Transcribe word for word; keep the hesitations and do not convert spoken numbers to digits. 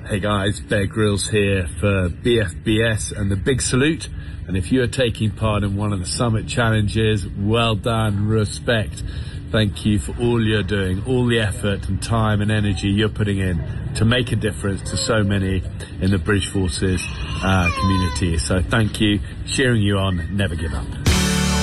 Hey guys, Bear Grylls here for B F B S and the Big Salute. And if you are taking part in one of the summit challenges, well done, respect. Thank you for all you're doing, all the effort and time and energy you're putting in to make a difference to so many in the British Forces uh, community. So thank you, cheering you on, never give up.